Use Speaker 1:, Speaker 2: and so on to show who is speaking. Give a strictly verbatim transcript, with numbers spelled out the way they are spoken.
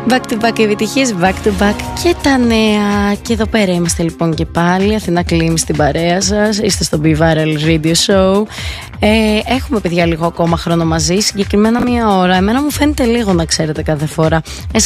Speaker 1: Back to back επιτυχίες, back to back και τα νέα. Και εδώ πέρα είμαστε λοιπόν και πάλι. Αθηνά Κλίμη στην παρέα σας. Είστε στο Be Viral Radio Show. ε, Έχουμε παιδιά λίγο ακόμα χρόνο μαζί. Συγκεκριμένα μία ώρα. Εμένα μου φαίνεται λίγο, να ξέρετε, κάθε φορά.